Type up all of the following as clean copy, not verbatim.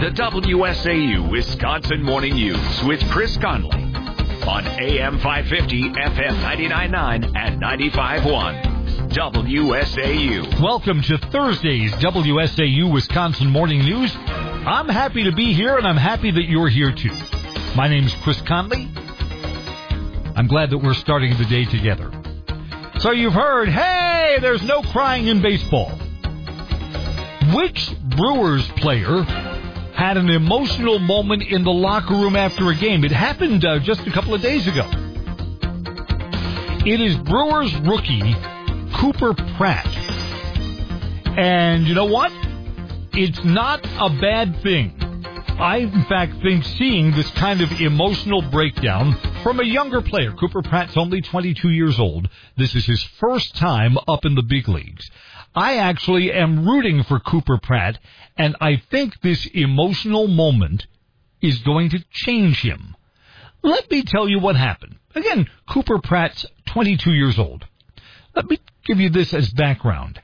The WSAU Wisconsin Morning News with Chris Conley on AM 550, FM 99.9 and 95.1. WSAU. Welcome to Thursday's WSAU Wisconsin Morning News. I'm happy to be here, and I'm happy that you're here, too. My name's Chris Conley. I'm glad that we're starting the day together. So you've heard, hey, there's no crying in baseball. Which Brewers player had an emotional moment in the locker room after a game? It happened just a couple of days ago. It is Brewers rookie Cooper Pratt. And you know what? It's not a bad thing. I, in fact, think seeing this kind of emotional breakdown from a younger player. Cooper Pratt's only 22 years old. This is his first time up in the big leagues. I actually am rooting for Cooper Pratt, and I think this emotional moment is going to change him. Let me tell you what happened. Again, Cooper Pratt's 22 years old. Let me give you this as background.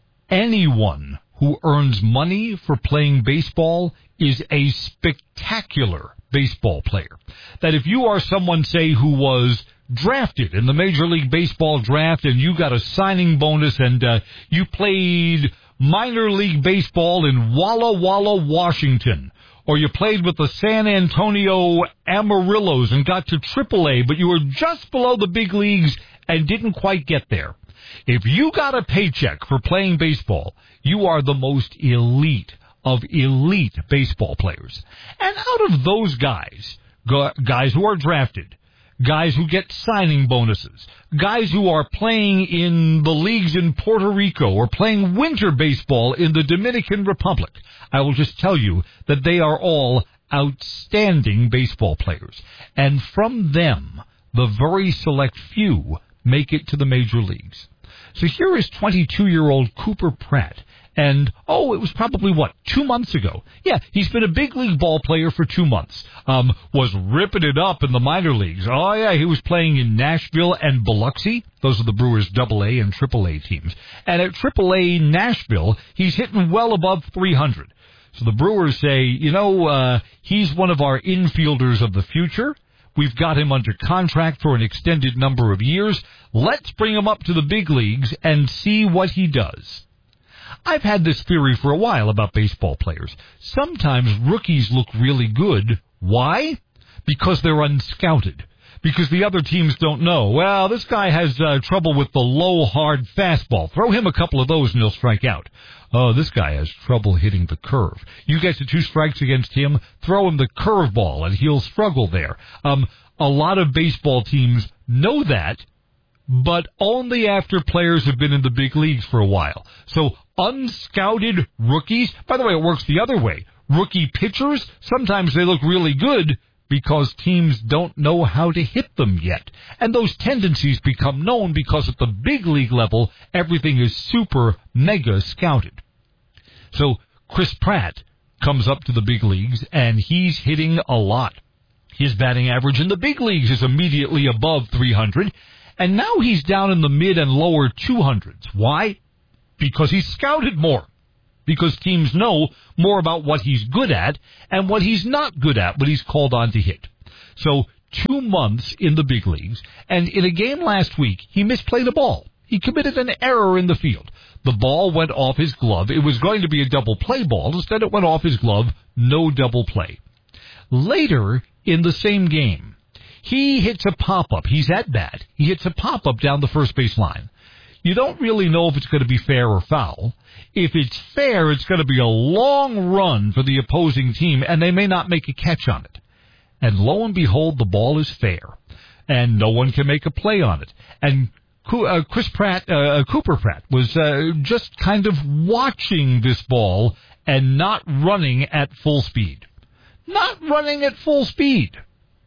Anyone who earns money for playing baseball is a spectacular baseball player. That if you are someone, say, who was drafted in the Major League Baseball draft and you got a signing bonus and you played minor league baseball in Walla Walla, Washington, or you played with the San Antonio Amarillos and got to AAA, but you were just below the big leagues and didn't quite get there. If you got a paycheck for playing baseball, you are the most elite of elite baseball players. And out of those guys who are drafted, guys who get signing bonuses, guys who are playing in the leagues in Puerto Rico or playing winter baseball in the Dominican Republic, I will just tell you that they are all outstanding baseball players. And from them, the very select few make it to the major leagues. So here is 22-year-old Cooper Pratt. And, it was probably, 2 months ago? Yeah, he's been a big league ball player for 2 months. Was ripping it up in the minor leagues. Oh, yeah, he was playing in Nashville and Biloxi. Those are the Brewers' AA and AAA teams. And at AAA Nashville, he's hitting well above 300. So the Brewers say, he's one of our infielders of the future. We've got him under contract for an extended number of years. Let's bring him up to the big leagues and see what he does. I've had this theory for a while about baseball players. Sometimes rookies look really good. Why? Because they're unscouted. Because the other teams don't know. Well, this guy has trouble with the low, hard fastball. Throw him a couple of those and he'll strike out. Oh, this guy has trouble hitting the curve. You get to 2 strikes against him, throw him the curveball and he'll struggle there. A lot of baseball teams know that, but only after players have been in the big leagues for a while. So unscouted rookies, by the way, it works the other way. Rookie pitchers, sometimes they look really good because teams don't know how to hit them yet. And those tendencies become known because at the big league level, everything is super mega scouted. So Chris Pratt comes up to the big leagues and he's hitting a lot. His batting average in the big leagues is immediately above 300. And now he's down in the mid and lower 200s. Why? Because he's scouted more. Because teams know more about what he's good at and what he's not good at when he's called on to hit. So 2 months in the big leagues, and in a game last week, he misplayed a ball. He committed an error in the field. The ball went off his glove. It was going to be a double play ball. Instead, it went off his glove. No double play. Later in the same game, he hits a pop-up. He's at bat. He hits a pop-up down the first base line. You don't really know if it's going to be fair or foul. If it's fair, it's going to be a long run for the opposing team, and they may not make a catch on it. And lo and behold, the ball is fair, and no one can make a play on it. And Cooper Pratt was just kind of watching this ball and not running at full speed. Not running at full speed.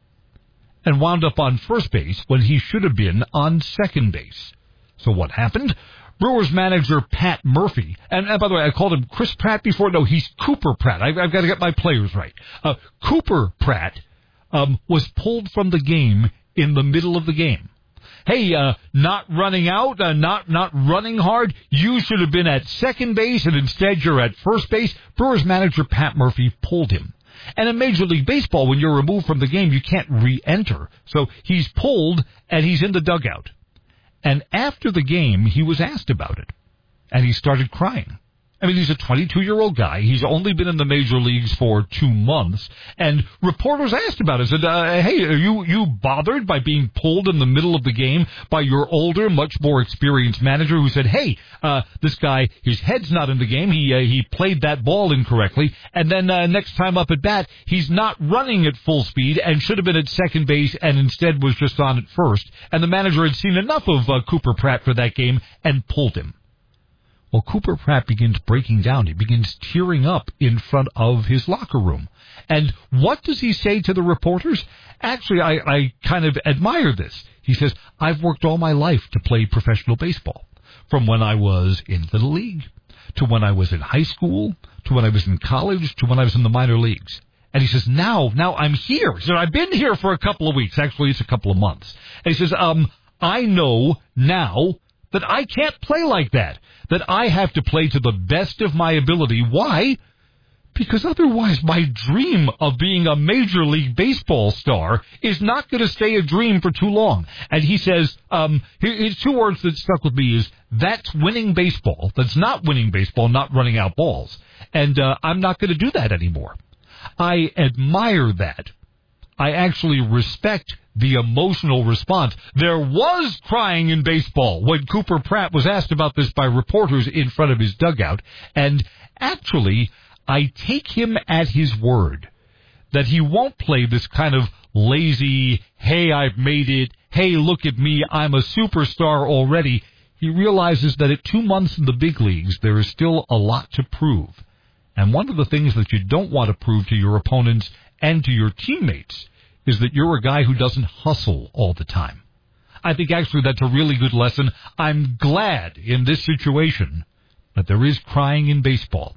And wound up on first base when he should have been on second base. So what happened? Brewers manager Pat Murphy, and by the way, I called him Chris Pratt before. No, he's Cooper Pratt. I've got to get my players right. Cooper Pratt was pulled from the game in the middle of the game. hey, not running out, not running hard. You should have been at second base, and instead you're at first base. Brewers manager Pat Murphy pulled him. And in Major League Baseball, when you're removed from the game, you can't re-enter. So he's pulled, and he's in the dugout. And after the game, he was asked about it, and he started crying. I mean, he's a 22-year-old guy. He's only been in the major leagues for 2 months. And reporters asked about it. Said, hey, are you bothered by being pulled in the middle of the game by your older, much more experienced manager who said, hey, this guy, his head's not in the game. He played that ball incorrectly. And then next time up at bat, he's not running at full speed and should have been at second base and instead was just on at first. And the manager had seen enough of Cooper Pratt for that game and pulled him. Well, Cooper Pratt begins breaking down. He begins tearing up in front of his locker room. And what does he say to the reporters? Actually, I kind of admire this. He says, I've worked all my life to play professional baseball, from when I was in Little League, to when I was in high school, to when I was in college, to when I was in the minor leagues. And he says, now I'm here. He said, I've been here for a couple of weeks. Actually, it's a couple of months. And he says, I know now that I can't play like that I have to play to the best of my ability. Why? Because otherwise my dream of being a Major League Baseball star is not going to stay a dream for too long. And he says, his 2 words that stuck with me is, that's winning baseball. That's not winning baseball, not running out balls. And I'm not going to do that anymore. I admire that. I actually respect the emotional response. There was crying in baseball when Cooper Pratt was asked about this by reporters in front of his dugout. And actually, I take him at his word that he won't play this kind of lazy, hey, I've made it, hey, look at me, I'm a superstar already. He realizes that at 2 months in the big leagues, there is still a lot to prove. And one of the things that you don't want to prove to your opponents and to your teammates is that you're a guy who doesn't hustle all the time. I think actually that's a really good lesson. I'm glad in this situation that there is crying in baseball.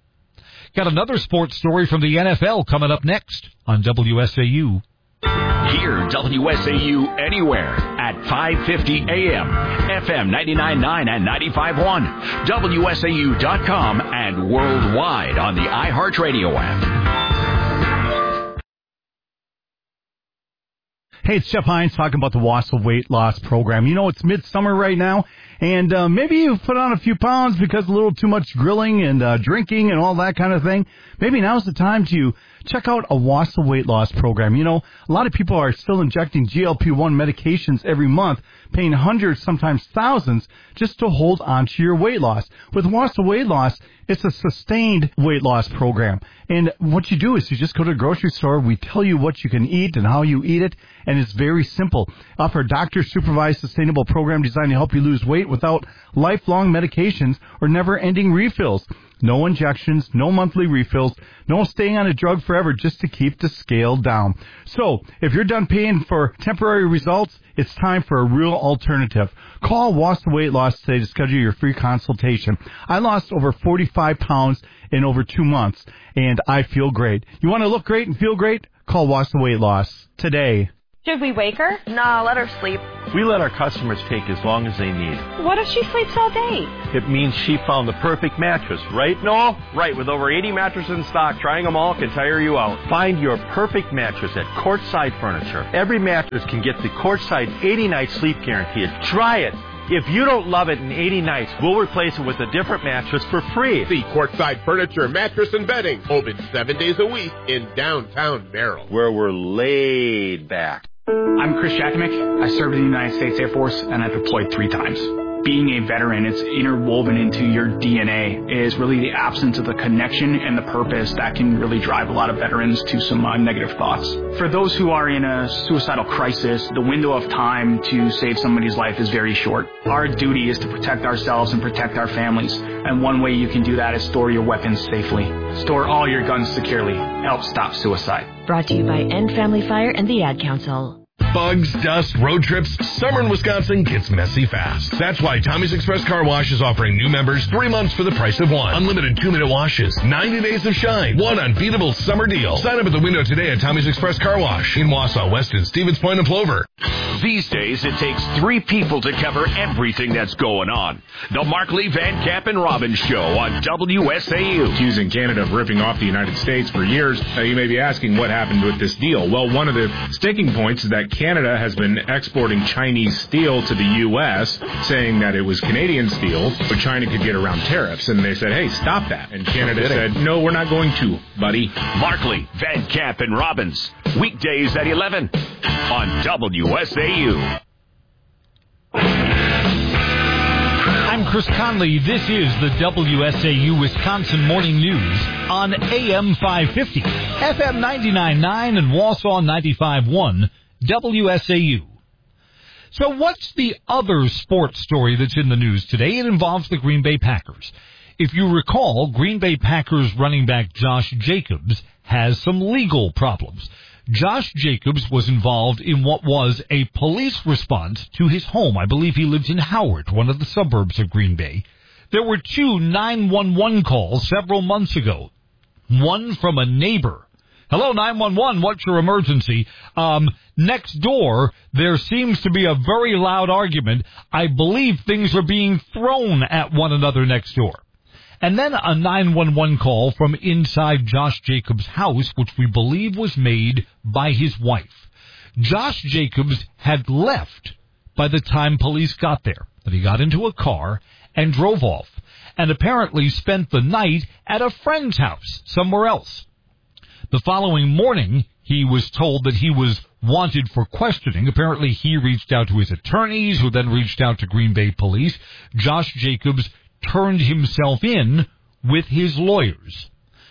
Got another sports story from the NFL coming up next on WSAU. Hear WSAU anywhere at 550 AM, FM 99.9 and 95.1, WSAU.com, and worldwide on the iHeartRadio app. Hey, it's Jeff Hines talking about the Wausau Weight Loss Program. You know, it's midsummer right now, and maybe you've put on a few pounds because a little too much grilling and drinking and all that kind of thing. Maybe now's the time to check out a Wausau Weight Loss Program. You know, a lot of people are still injecting GLP-1 medications every month, paying hundreds, sometimes thousands, just to hold on to your weight loss. With Wausau Weight Loss, it's a sustained weight loss program. And what you do is you just go to the grocery store. We tell you what you can eat and how you eat it. And it's very simple. Offer a doctor-supervised sustainable program designed to help you lose weight without lifelong medications or never-ending refills. No injections, no monthly refills, no staying on a drug forever just to keep the scale down. So, if you're done paying for temporary results, it's time for a real alternative. Call Wausau Weight Loss today to schedule your free consultation. I lost over 45 pounds in over 2 months, and I feel great. You want to look great and feel great? Call Wausau Weight Loss today. Should we wake her? No, let her sleep. We let our customers take as long as they need. What if she sleeps all day? It means she found the perfect mattress, right, Noel? Right, with over 80 mattresses in stock, trying them all can tire you out. Find your perfect mattress at Courtside Furniture. Every mattress can get the Courtside 80-night sleep guarantee. Try it. If you don't love it in 80 nights, we'll replace it with a different mattress for free. See Courtside Furniture, Mattress and Bedding, open 7 days a week in downtown Merrill, where we're laid back. I'm Chris Jakimick. I served in the United States Air Force, and I deployed 3 times. Being a veteran, it's interwoven into your DNA, is really the absence of the connection and the purpose that can really drive a lot of veterans to some negative thoughts. For those who are in a suicidal crisis, the window of time to save somebody's life is very short. Our duty is to protect ourselves and protect our families, and one way you can do that is store your weapons safely. Store all your guns securely. Help stop suicide. Brought to you by End Family Fire and the Ad Council. Bugs, dust, road trips, summer in Wisconsin gets messy fast. That's why Tommy's Express Car Wash is offering new members 3 months for the price of 1. Unlimited 2-minute washes, 90 days of shine, one unbeatable summer deal. Sign up at the window today at Tommy's Express Car Wash in Wausau, Weston, Stevens Point, and Plover. These days, it takes 3 people to cover everything that's going on. The Markley, Van Camp, and Robbins Show on WSAU. Accusing Canada of ripping off the United States for years. You may be asking what happened with this deal. Well, one of the sticking points is that Canada has been exporting Chinese steel to the U.S., saying that it was Canadian steel, so China could get around tariffs. And they said, hey, stop that. And Canada said, no, we're not going to, buddy. Markley, Van Camp, and Robbins. Weekdays at 11 on WSAU. I'm Chris Conley. This is the WSAU Wisconsin Morning News on AM 550, FM 99.9, and Wausau 95.1, WSAU. So what's the other sports story that's in the news today? It involves the Green Bay Packers. If you recall, Green Bay Packers running back Josh Jacobs has some legal problems. Josh Jacobs was involved in what was a police response to his home. I believe he lives in Howard, one of the suburbs of Green Bay. There were 2 911 calls several months ago. One from a neighbor. Hello, 911, what's your emergency? Next door, there seems to be a very loud argument. I believe things are being thrown at one another next door. And then a 911 call from inside Josh Jacobs' house, which we believe was made by his wife. Josh Jacobs had left by the time police got there, but he got into a car and drove off, and apparently spent the night at a friend's house somewhere else. The following morning, he was told that he was wanted for questioning. Apparently, he reached out to his attorneys, who then reached out to Green Bay police. Josh Jacobs turned himself in with his lawyers.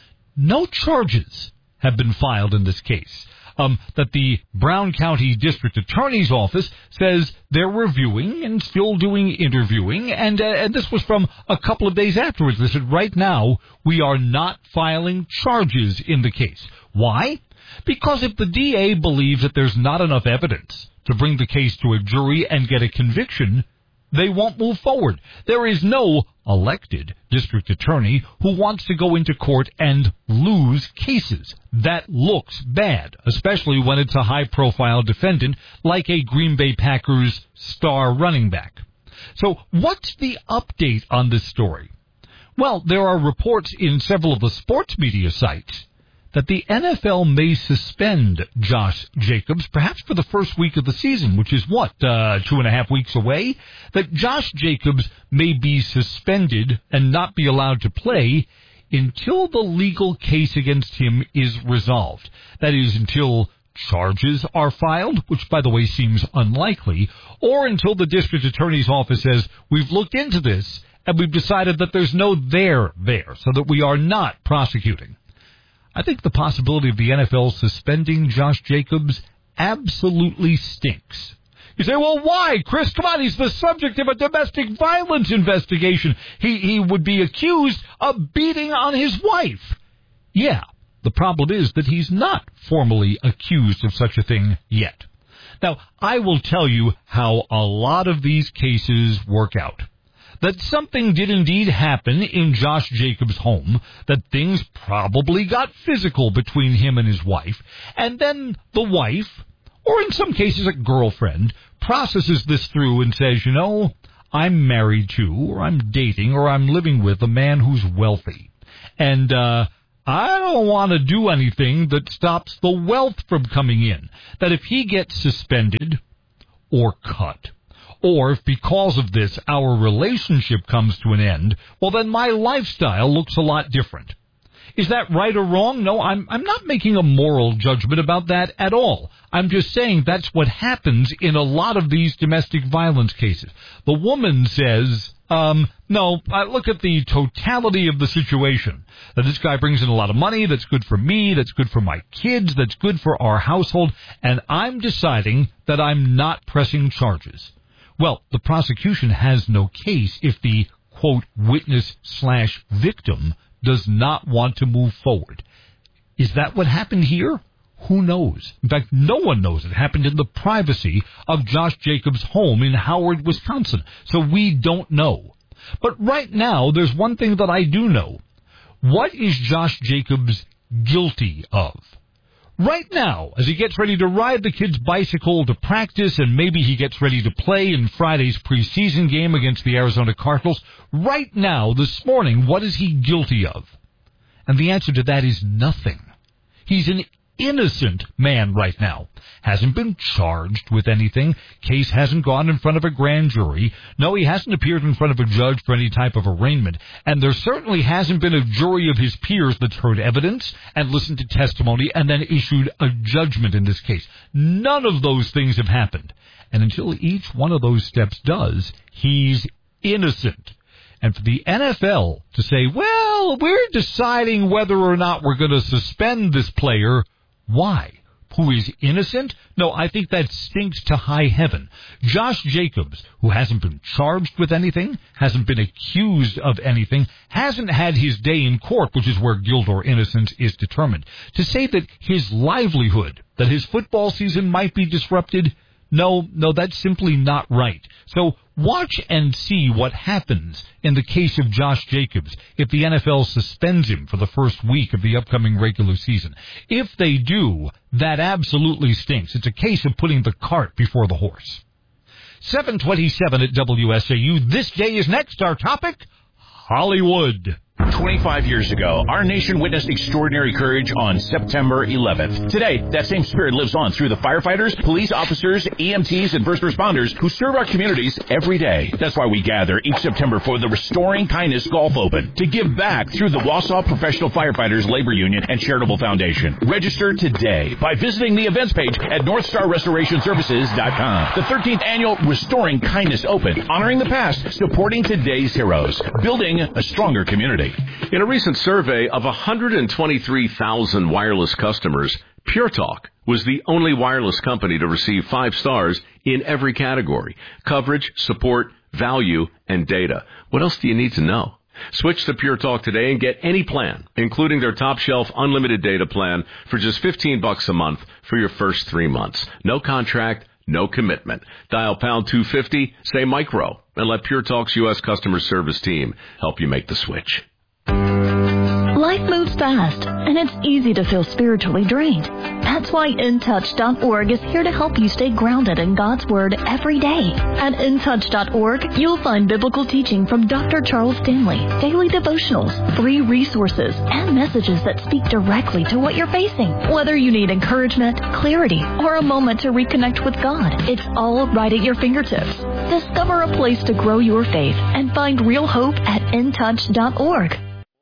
No charges have been filed in this case. That the Brown County District Attorney's Office says they're reviewing and still doing interviewing, and this was from a couple of days afterwards. They said, right now, we are not filing charges in the case. Why? Because if the DA believes that there's not enough evidence to bring the case to a jury and get a conviction, they won't move forward. There is no elected district attorney who wants to go into court and lose cases. That looks bad, especially when it's a high-profile defendant like a Green Bay Packers star running back. So what's the update on this story? Well, there are reports in several of the sports media sites that the NFL may suspend Josh Jacobs, perhaps for the first week of the season, which is 2.5 weeks away, that Josh Jacobs may be suspended and not be allowed to play until the legal case against him is resolved. That is, until charges are filed, which, by the way, seems unlikely, or until the district attorney's office says, we've looked into this and we've decided that there's no there, so that we are not prosecuting. I think the possibility of the NFL suspending Josh Jacobs absolutely stinks. You say, well, why? Chris, come on, he's the subject of a domestic violence investigation. He would be accused of beating on his wife. Yeah, the problem is that he's not formally accused of such a thing yet. Now, I will tell you how a lot of these cases work out. That something did indeed happen in Josh Jacobs' home, that things probably got physical between him and his wife, and then the wife, or in some cases a girlfriend, processes this through and says, I'm married to, or I'm dating, or I'm living with a man who's wealthy, and I don't want to do anything that stops the wealth from coming in. That if he gets suspended or cut, or if because of this our relationship comes to an end, well, then my lifestyle looks a lot different. Is that right or wrong? No, I'm not making a moral judgment about that at all. I'm just saying that's what happens in a lot of these domestic violence cases. The woman says, no, I look at the totality of the situation. That this guy brings in a lot of money, that's good for me, that's good for my kids, that's good for our household, and I'm deciding that I'm not pressing charges. Well, the prosecution has no case if the, quote, witness/victim does not want to move forward. Is that what happened here? Who knows? In fact, no one knows. It happened in the privacy of Josh Jacobs' home in Howard, Wisconsin. So we don't know. But right now, there's one thing that I do know. What is Josh Jacobs guilty of? Right now, as he gets ready to ride the kid's bicycle to practice and maybe he gets ready to play in Friday's preseason game against the Arizona Cardinals, right now, this morning, what is he guilty of? And the answer to that is nothing. He's an innocent man right now. Hasn't been charged with anything. Case hasn't gone in front of a grand jury. No, he hasn't appeared in front of a judge for any type of arraignment. And there certainly hasn't been a jury of his peers that's heard evidence and listened to testimony and then issued a judgment in this case. None of those things have happened. And until each one of those steps does, he's innocent. And for the NFL to say, well, we're deciding whether or not we're going to suspend this player, why? Who is innocent? No, I think that stinks to high heaven. Josh Jacobs, who hasn't been charged with anything, hasn't been accused of anything, hasn't had his day in court, which is where guilt or innocence is determined. To say that his livelihood, that his football season might be disrupted, no, that's simply not right. So watch and see what happens in the case of Josh Jacobs if the NFL suspends him for the first week of the upcoming regular season. If they do, that absolutely stinks. It's a case of putting the cart before the horse. 7:27 at WSAU. This day is next. Our topic, Hollywood. 25 years ago, our nation witnessed extraordinary courage on September 11th. Today, that same spirit lives on through the firefighters, police officers, EMTs, and first responders who serve our communities every day. That's why we gather each September for the Restoring Kindness Golf Open to give back through the Wausau Professional Firefighters Labor Union and Charitable Foundation. Register today by visiting the events page at NorthstarRestorationServices.com. The 13th annual Restoring Kindness Open, honoring the past, supporting today's heroes, building a stronger community. In a recent survey of 123,000 wireless customers, Pure Talk was the only wireless company to receive 5 stars in every category: coverage, support, value, and data. What else do you need to know? Switch to Pure Talk today and get any plan, including their top shelf unlimited data plan, for just $15 a month for your first 3 months. No contract, no commitment. Dial pound 250, say micro, and let Pure Talk's U.S. customer service team help you make the switch. Life moves fast, and it's easy to feel spiritually drained. That's why InTouch.org is here to help you stay grounded in God's Word every day. At InTouch.org, you'll find biblical teaching from Dr. Charles Stanley, daily devotionals, free resources, and messages that speak directly to what you're facing. Whether you need encouragement, clarity, or a moment to reconnect with God, it's all right at your fingertips. Discover a place to grow your faith and find real hope at InTouch.org.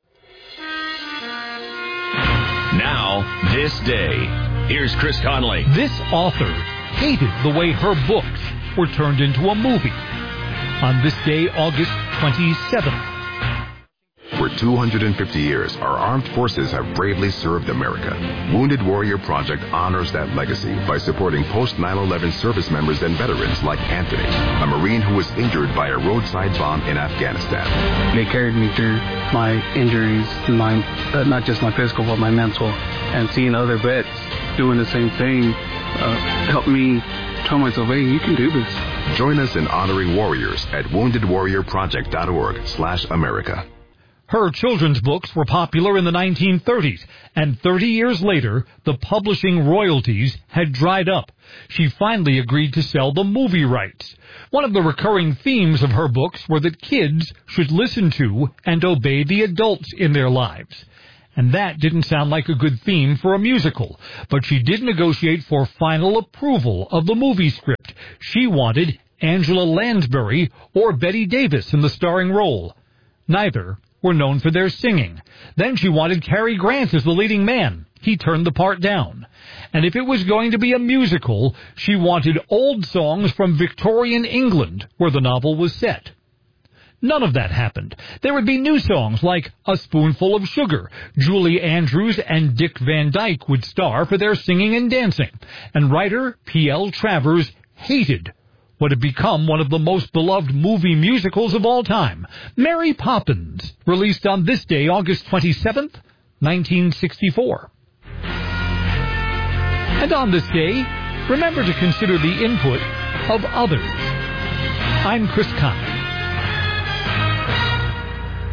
Now, this day. Here's Chris Conley. This author hated the way her books were turned into a movie. On this day, August 27th. For 250 years, our armed forces have bravely served America. Wounded Warrior Project honors that legacy by supporting post-9/11 service members and veterans like Anthony, a Marine who was injured by a roadside bomb in Afghanistan. They carried me through my injuries, not just my physical, but my mental. And seeing other vets doing the same thing helped me tell myself, hey, you can do this. Join us in honoring warriors at woundedwarriorproject.org/America. Her children's books were popular in the 1930s, and 30 years later, the publishing royalties had dried up. She finally agreed to sell the movie rights. One of the recurring themes of her books were that kids should listen to and obey the adults in their lives. And that didn't sound like a good theme for a musical, but she did negotiate for final approval of the movie script. She wanted Angela Lansbury or Bette Davis in the starring role. Neither were known for their singing. Then she wanted Cary Grant as the leading man. He turned the part down. And if it was going to be a musical, she wanted old songs from Victorian England, where the novel was set. None of that happened. There would be new songs like A Spoonful of Sugar. Julie Andrews and Dick Van Dyke would star for their singing and dancing. And writer P.L. Travers hated what had become one of the most beloved movie musicals of all time, Mary Poppins, released on this day, August 27th, 1964. And on this day, remember to consider the input of others. I'm Chris Conley.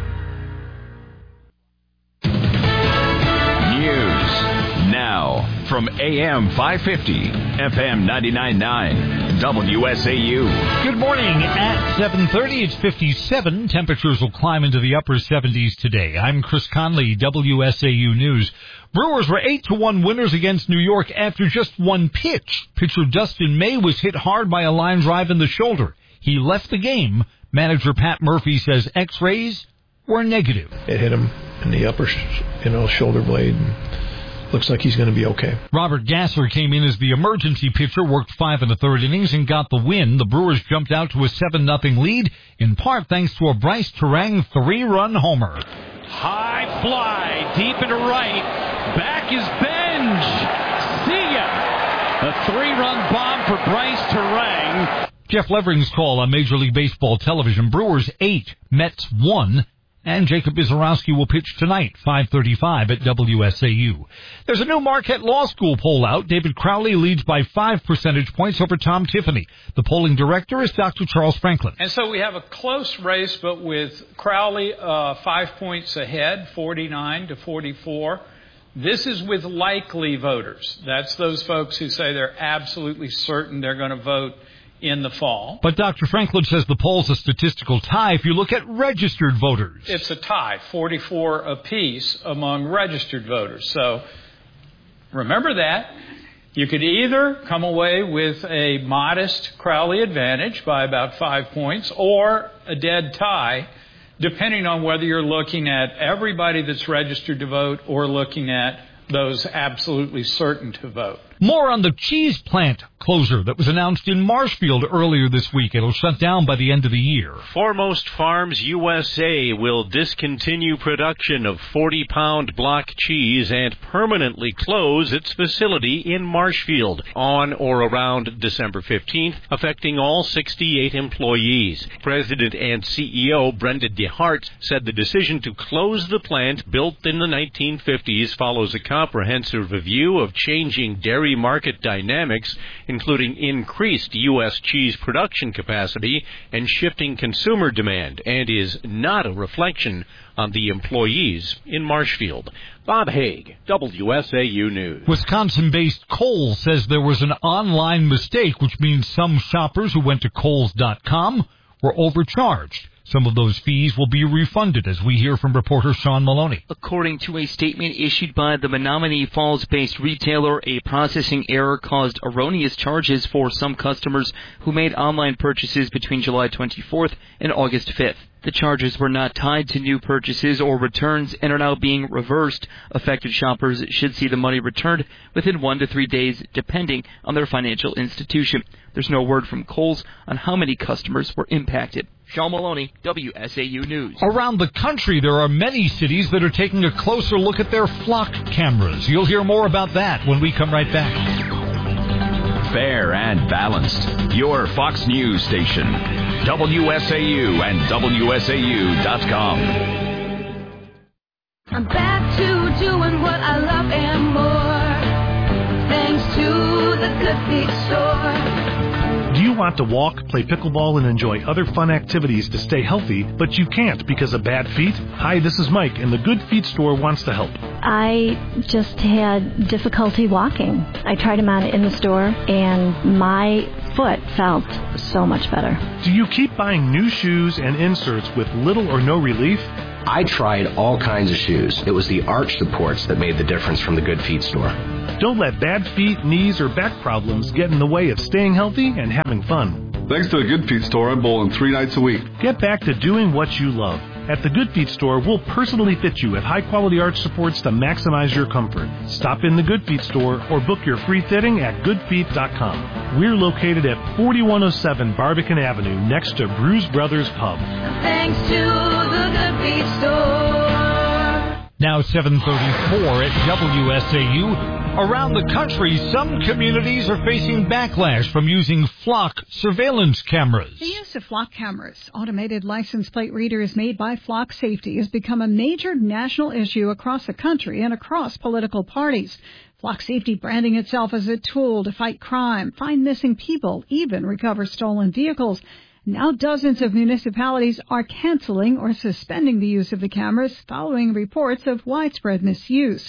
News now from AM 550, FM 99.9, WSAU. Good morning. At 7:30, it's 57. Temperatures will climb into the upper 70s today. I'm Chris Conley, WSAU News. Brewers were 8-1 winners against New York after just one pitch. Pitcher Dustin May was hit hard by a line drive in the shoulder. He left the game. Manager Pat Murphy says X-rays were negative. It hit him in the upper, shoulder blade. And looks like he's going to be okay. Robert Gasser came in as the emergency pitcher, worked 5 1/3 innings, and got the win. The Brewers jumped out to a 7-0 lead, in part thanks to a Bryce Terang 3-run homer. High fly, deep into right. Back is Benj. See ya. A 3-run bomb for Bryce Terang. Jeff Levering's call on Major League Baseball television. Brewers 8, Mets 1. And Jacob Bizarowski will pitch tonight, 5:35 at WSAU. There's a new Marquette Law School poll out. David Crowley leads by 5 percentage points over Tom Tiffany. The polling director is Dr. Charles Franklin. And so we have a close race, but with Crowley 5 points ahead, 49-44. This is with likely voters. That's those folks who say they're absolutely certain they're going to vote in the fall. But Dr. Franklin says the poll's a statistical tie if you look at registered voters. It's a tie, 44 apiece among registered voters. So remember that. You could either come away with a modest Crowley advantage by about 5 points or a dead tie, depending on whether you're looking at everybody that's registered to vote or looking at those absolutely certain to vote. More on the cheese plant closure that was announced in Marshfield earlier this week. It'll shut down by the end of the year. Foremost Farms USA will discontinue production of 40-pound block cheese and permanently close its facility in Marshfield on or around December 15th, affecting all 68 employees. President and CEO Brenda DeHart said the decision to close the plant built in the 1950s follows a comprehensive review of changing dairy market dynamics, including increased U.S. cheese production capacity and shifting consumer demand, and is not a reflection on the employees in Marshfield. Bob Haig, WSAU News. Wisconsin-based Kohl's says there was an online mistake, which means some shoppers who went to Kohls.com were overcharged. Some of those fees will be refunded, as we hear from reporter Sean Maloney. According to a statement issued by the Menominee Falls-based retailer, a processing error caused erroneous charges for some customers who made online purchases between July 24th and August 5th. The charges were not tied to new purchases or returns and are now being reversed. Affected shoppers should see the money returned within 1 to 3 days, depending on their financial institution. There's no word from Kohl's on how many customers were impacted. Sean Maloney, WSAU News. Around the country, there are many cities that are taking a closer look at their flock cameras. You'll hear more about that when we come right back. Fair and balanced. Your Fox News station. WSAU and WSAU.com. I'm back to doing what I love and more. Thanks to the Good Feet Store. Do you want to walk, play pickleball, and enjoy other fun activities to stay healthy, but you can't because of bad feet? Hi, this is Mike, and the Good Feet Store wants to help. I just had difficulty walking. I tried them on in the store, and my foot felt so much better. Do you keep buying new shoes and inserts with little or no relief? I tried all kinds of shoes. It was the arch supports that made the difference from the Good Feet Store. Don't let bad feet, knees, or back problems get in the way of staying healthy and having fun. Thanks to the Good Feet Store, I'm bowling 3 nights a week. Get back to doing what you love. At the Good Feet Store, we'll personally fit you with high-quality arch supports to maximize your comfort. Stop in the Good Feet Store or book your free fitting at goodfeet.com. We're located at 4107 Barbican Avenue, next to Bruise Brothers Pub. Thanks to the Good Feet Store. Now 7:34 at WSAU. Around the country, some communities are facing backlash from using flock surveillance cameras. The use of flock cameras, automated license plate readers made by Flock Safety, has become a major national issue across the country and across political parties. Flock Safety branding itself as a tool to fight crime, find missing people, even recover stolen vehicles. Now dozens of municipalities are canceling or suspending the use of the cameras following reports of widespread misuse.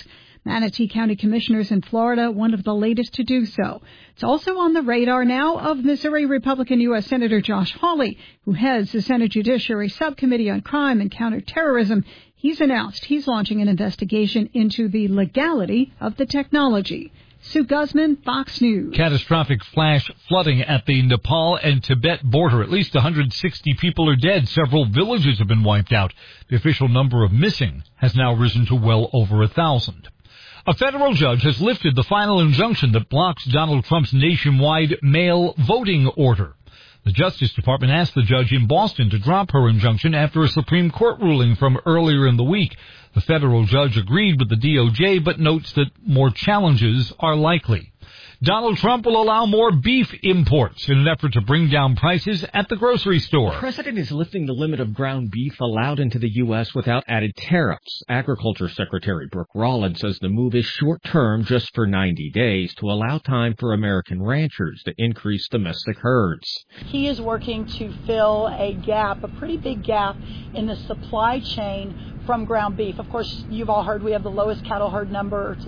Manatee County commissioners in Florida, one of the latest to do so. It's also on the radar now of Missouri Republican U.S. Senator Josh Hawley, who heads the Senate Judiciary Subcommittee on Crime and Counterterrorism. He's announced he's launching an investigation into the legality of the technology. Sue Guzman, Fox News. Catastrophic flash flooding at the Nepal and Tibet border. At least 160 people are dead. Several villages have been wiped out. The official number of missing has now risen to well over 1,000. A federal judge has lifted the final injunction that blocks Donald Trump's nationwide mail voting order. The Justice Department asked the judge in Boston to drop her injunction after a Supreme Court ruling from earlier in the week. The federal judge agreed with the DOJ, but notes that more challenges are likely. Donald Trump will allow more beef imports in an effort to bring down prices at the grocery store. The president is lifting the limit of ground beef allowed into the U.S. without added tariffs. Agriculture Secretary Brooke Rollins says the move is short-term, just for 90 days, to allow time for American ranchers to increase domestic herds. He is working to fill a gap, a pretty big gap, in the supply chain from ground beef. Of course, you've all heard we have the lowest cattle herd numbers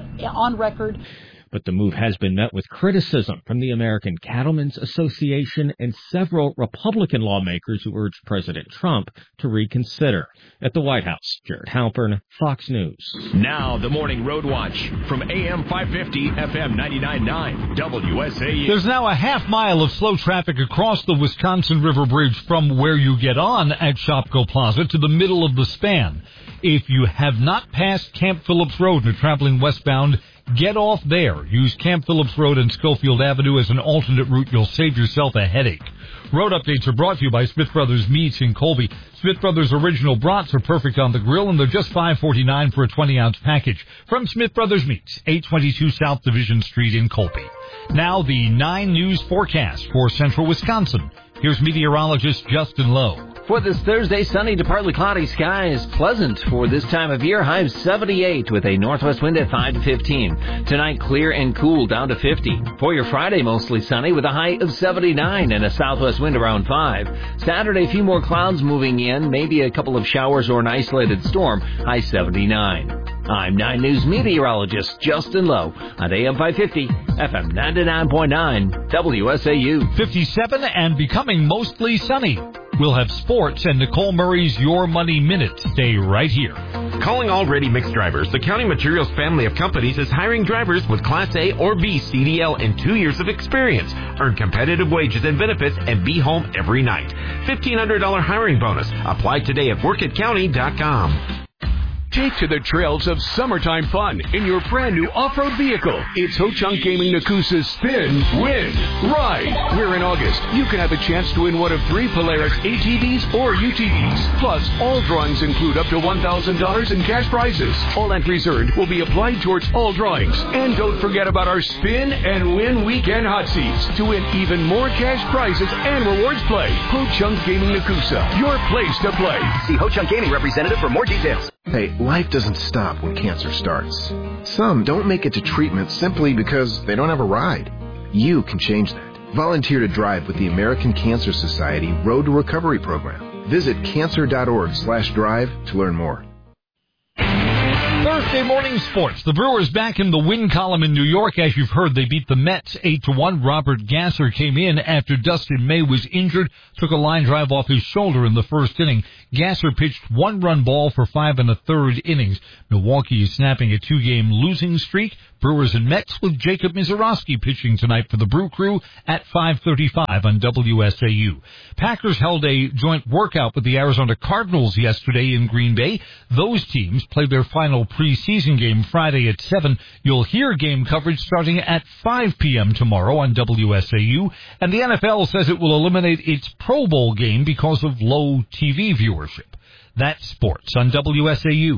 on record. But the move has been met with criticism from the American Cattlemen's Association and several Republican lawmakers who urged President Trump to reconsider. At the White House, Jared Halpern, Fox News. Now the Morning Road Watch from AM 550, FM 99.9, WSAU. There's now a half mile of slow traffic across the Wisconsin River Bridge from where you get on at Shopko Plaza to the middle of the span. If you have not passed Camp Phillips Road and are traveling westbound, get off there. Use Camp Phillips Road and Schofield Avenue as an alternate route. You'll save yourself a headache. Road updates are brought to you by Smith Brothers Meats in Colby. Smith Brothers original brats are perfect on the grill, and they're just $5.49 for a 20-ounce package. From Smith Brothers Meats, 822 South Division Street in Colby. Now the 9 News forecast for central Wisconsin. Here's meteorologist Justin Lowe. For this Thursday, sunny to partly cloudy skies. Pleasant for this time of year. High of 78 with a northwest wind at 5 to 15. Tonight, clear and cool down to 50. For your Friday, mostly sunny with a high of 79 and a southwest wind around 5. Saturday, a few more clouds moving in. Maybe a couple of showers or an isolated storm. High 79. I'm 9 News meteorologist Justin Lowe on AM 550, FM 99.9, WSAU. 57 and becoming mostly sunny. We'll have sports and Nicole Murray's Your Money Minute. Stay right here. Calling all ready mix drivers, the County Materials family of companies is hiring drivers with Class A or B CDL and 2 years of experience. Earn competitive wages and benefits and be home every night. $1,500 hiring bonus. Apply today at workatcounty.com. Take to the trails of summertime fun in your brand new off-road vehicle. It's Ho Chunk Gaming Nakusa's Spin, Win, Ride. Where in August, you can have a chance to win one of 3 Polaris ATVs or UTVs. Plus, all drawings include up to $1,000 in cash prizes. All entries earned will be applied towards all drawings. And don't forget about our Spin and Win Weekend Hot Seats to win even more cash prizes and rewards play. Ho Chunk Gaming Nakusa, your place to play. See Ho Chunk Gaming representative for more details. Hey, life doesn't stop when cancer starts. Some don't make it to treatment simply because they don't have a ride. You can change that. Volunteer to drive with the American Cancer Society Road to Recovery program. Visit cancer.org/drive to learn more. Thursday morning sports. The Brewers back in the win column in New York. As you've heard, they beat the Mets 8-1. Robert Gasser came in after Dustin May was injured, took a line drive off his shoulder in the first inning. Gasser pitched 1-run ball for 5 1/3 innings. Milwaukee is snapping a 2-game losing streak. Brewers and Mets with Jacob Mizorowski pitching tonight for the Brew Crew at 5:35 on WSAU. Packers held a joint workout with the Arizona Cardinals yesterday in Green Bay. Those teams played their final preseason game Friday at 7. You'll hear game coverage starting at 5 p.m. tomorrow on WSAU. And the NFL says it will eliminate its Pro Bowl game because of low TV viewership. That's sports on WSAU.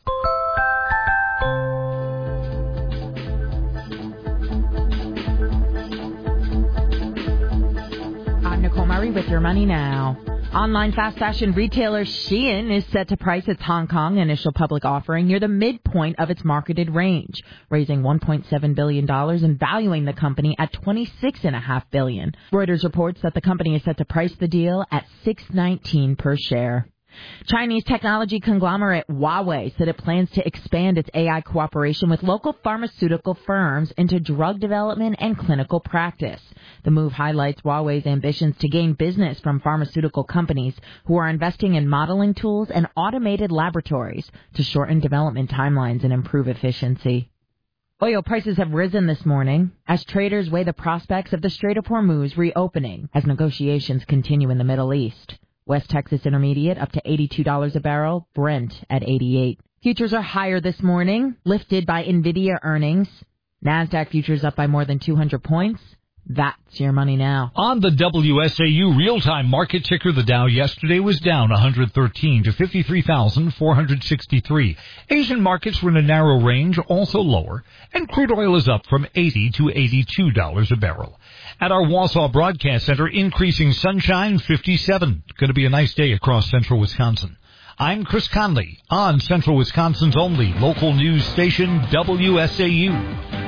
Nicole Murray with Your Money Now. Online fast fashion retailer Shein is set to price its Hong Kong initial public offering near the midpoint of its marketed range, raising $1.7 billion and valuing the company at $26.5 billion. Reuters reports that the company is set to price the deal at $6.19 per share. Chinese technology conglomerate Huawei said it plans to expand its AI cooperation with local pharmaceutical firms into drug development and clinical practice. The move highlights Huawei's ambitions to gain business from pharmaceutical companies who are investing in modeling tools and automated laboratories to shorten development timelines and improve efficiency. Oil prices have risen this morning as traders weigh the prospects of the Strait of Hormuz reopening as negotiations continue in the Middle East. West Texas Intermediate up to $82 a barrel, Brent at $88. Futures are higher this morning, lifted by NVIDIA earnings. NASDAQ futures up by more than 200 points. That's your money now. On the WSAU real-time market ticker, the Dow yesterday was down 113 to 53,463. Asian markets were in a narrow range, also lower, and crude oil is up from $80 to $82 a barrel. At our Wausau Broadcast Center, increasing sunshine, 57. Going to be a nice day across central Wisconsin. I'm Chris Conley on Central Wisconsin's only local news station, WSAU.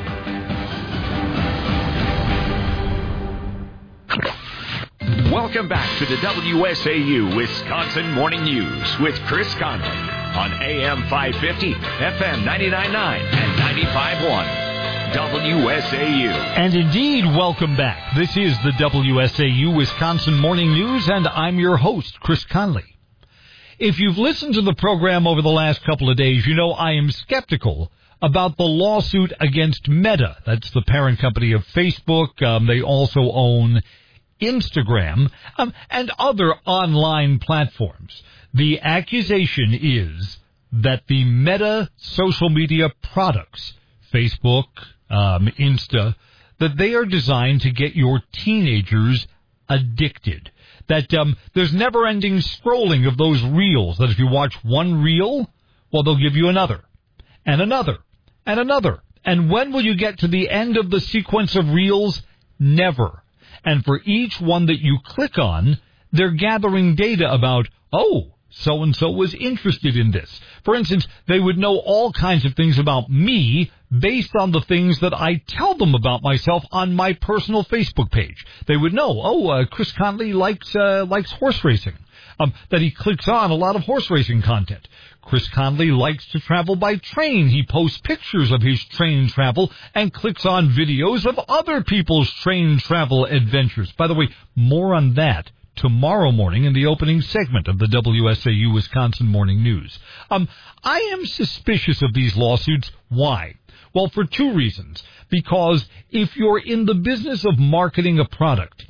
Welcome back to the WSAU Wisconsin Morning News with Chris Conley on AM 550, FM 99.9, and 95.1. WSAU. And indeed, welcome back. This is the WSAU Wisconsin Morning News, and I'm your host, Chris Conley. If you've listened to the program over the last couple of days, you know I am skeptical about the lawsuit against Meta. That's the parent company of Facebook. They also own Instagram, and other online platforms. The accusation is that the Meta social media products, Facebook, Insta, that they are designed to get your teenagers addicted. That there's never-ending scrolling of those reels, that if you watch one reel, well, they'll give you another, and another, and another. And when will you get to the end of the sequence of reels? Never. And for each one that you click on, they're gathering data about, oh, so-and-so was interested in this. For instance, they would know all kinds of things about me based on the things that I tell them about myself on my personal Facebook page. They would know, Chris Conley likes horse racing, that he clicks on a lot of horse racing content. Chris Conley likes to travel by train. He posts pictures of his train travel and clicks on videos of other people's train travel adventures. By the way, more on that tomorrow morning in the opening segment of the WSAU Wisconsin Morning News. I am suspicious of these lawsuits. Why? Well, for two reasons. Because if you're in the business of marketing a product,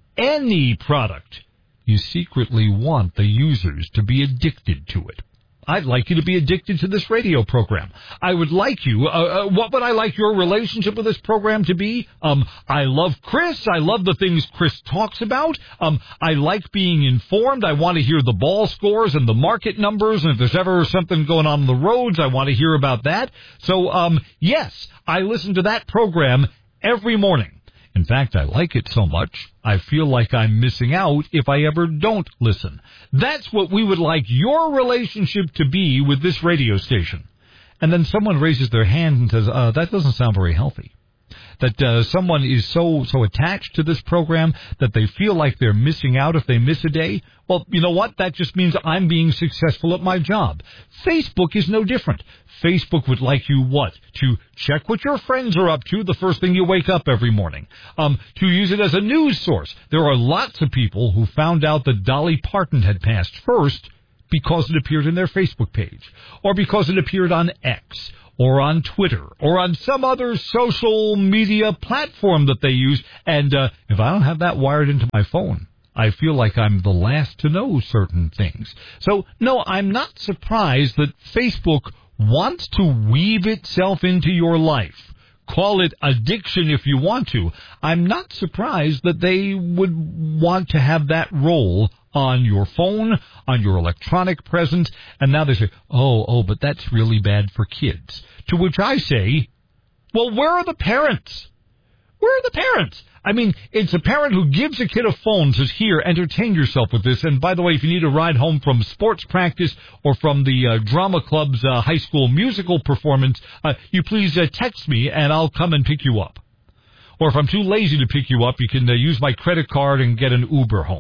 any product, you secretly want the users to be addicted to it. I'd like you to be addicted to this radio program. I would like you, what would I like your relationship with this program to be? I love Chris. I love the things Chris talks about. I like being informed. I want to hear the ball scores and the market numbers. And if there's ever something going on the roads, I want to hear about that. So, yes, I listen to that program every morning. In fact, I like it so much, I feel like I'm missing out if I ever don't listen. That's what we would like your relationship to be with this radio station. And then someone raises their hand and says, that doesn't sound very healthy. That someone is so attached to this program that they feel like they're missing out if they miss a day. Well, you know what? That just means I'm being successful at my job. Facebook is no different. Facebook would like you what? To check what your friends are up to the first thing you wake up every morning. To use it as a news source. There are lots of people who found out that Dolly Parton had passed first because it appeared in their Facebook page, or because it appeared on X, or on Twitter, or on some other social media platform that they use. And if I don't have that wired into my phone, I feel like I'm the last to know certain things. So, no, I'm not surprised that Facebook wants to weave itself into your life. Call it addiction if you want to. I'm not surprised that they would want to have that role on your phone, on your electronic presence, and now they say, oh, but that's really bad for kids. To which I say, well, where are the parents? Where are the parents? I mean, it's a parent who gives a kid a phone, says, here, entertain yourself with this. And by the way, if you need a ride home from sports practice or from the drama club's high school musical performance, you please text me and I'll come and pick you up. Or if I'm too lazy to pick you up, you can use my credit card and get an Uber home.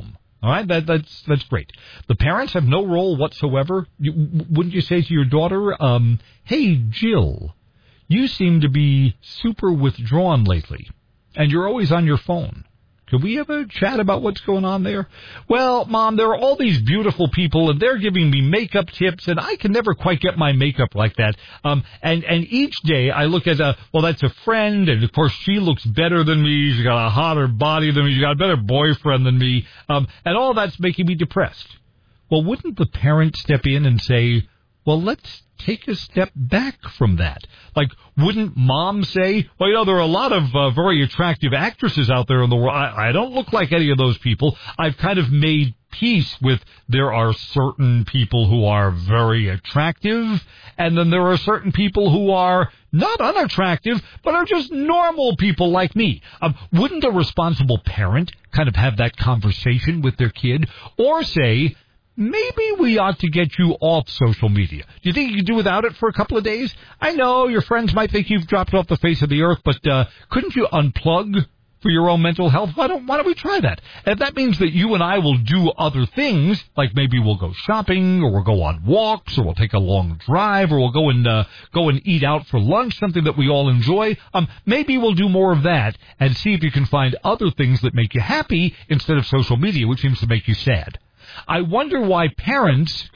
All right, that's great. The parents have no role whatsoever. Wouldn't you say to your daughter, hey, Jill, you seem to be super withdrawn lately, and you're always on your phone. Could we have a chat about what's going on there? Well, Mom, there are all these beautiful people, and they're giving me makeup tips, and I can never quite get my makeup like that. And each day I look at, that's a friend, and of course she looks better than me. She's got a hotter body than me. She's got a better boyfriend than me. And all that's making me depressed. Well, wouldn't the parent step in and say, well, let's take a step back from that? Like, wouldn't Mom say, well, there are a lot of very attractive actresses out there in the world. I don't look like any of those people. I've kind of made peace with there are certain people who are very attractive, and then there are certain people who are not unattractive, but are just normal people like me. Wouldn't a responsible parent kind of have that conversation with their kid? Or say, maybe we ought to get you off social media. Do you think you could do without it for a couple of days? I know your friends might think you've dropped off the face of the earth, but couldn't you unplug for your own mental health? Why don't we try that? And if that means that you and I will do other things, like maybe we'll go shopping, or we'll go on walks, or we'll take a long drive, or we'll go and eat out for lunch, something that we all enjoy, maybe we'll do more of that and see if you can find other things that make you happy instead of social media, which seems to make you sad. I wonder why parents,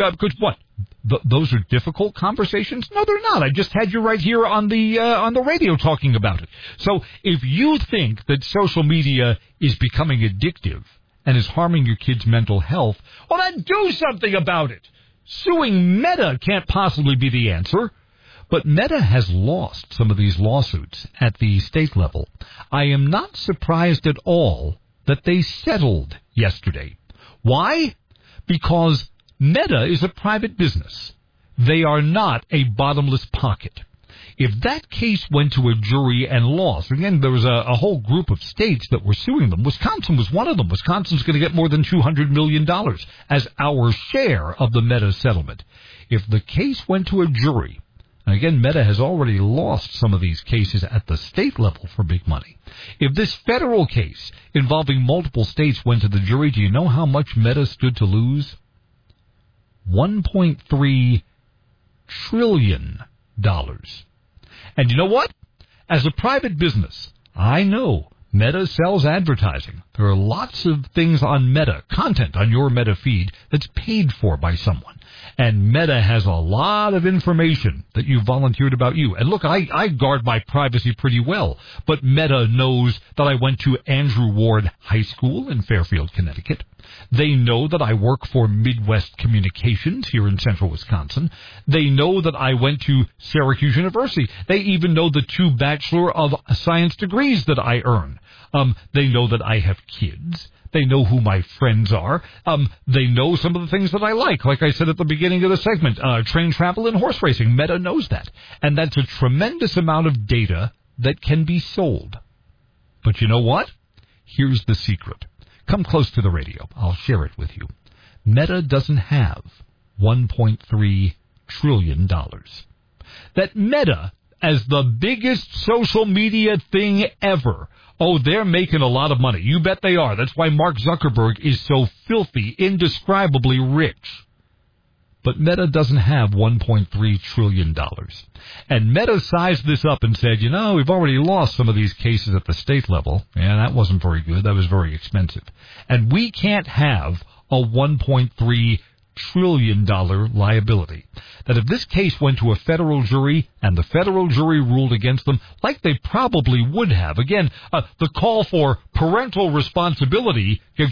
those are difficult conversations? No, they're not. I just had you right here on the radio talking about it. So if you think that social media is becoming addictive and is harming your kids' mental health, well, then do something about it. Suing Meta can't possibly be the answer. But Meta has lost some of these lawsuits at the state level. I am not surprised at all that they settled yesterday. Why? Because Meta is a private business. They are not a bottomless pocket. If that case went to a jury and lost, again, there was a whole group of states that were suing them. Wisconsin was one of them. Wisconsin's going to get more than $200 million as our share of the Meta settlement. If the case went to a jury, and again, Meta has already lost some of these cases at the state level for big money. If this federal case involving multiple states went to the jury, do you know how much Meta stood to lose? $1.3 trillion. And you know what? As a private business, I know Meta sells advertising. There are lots of things on Meta, content on your Meta feed that's paid for by someone. And Meta has a lot of information that you volunteered about you. And look, I guard my privacy pretty well. But Meta knows that I went to Andrew Ward High School in Fairfield, Connecticut. They know that I work for Midwest Communications here in central Wisconsin. They know that I went to Syracuse University. They even know the 2 Bachelor of Science degrees that I earn. They know that I have kids. They know who my friends are. They know some of the things that I like I said at the beginning of the segment, train travel and horse racing. Meta knows that. And that's a tremendous amount of data that can be sold. But you know what? Here's the secret. Come close to the radio. I'll share it with you. Meta doesn't have $1.3 trillion. That Meta, as the biggest social media thing ever, they're making a lot of money. You bet they are. That's why Mark Zuckerberg is so filthy, indescribably rich. But Meta doesn't have $1.3 trillion. And Meta sized this up and said, we've already lost some of these cases at the state level. Yeah, that wasn't very good. That was very expensive. And we can't have a $1.3 trillion liability. That if this case went to a federal jury and the federal jury ruled against them, like they probably would have, again, the call for parental responsibility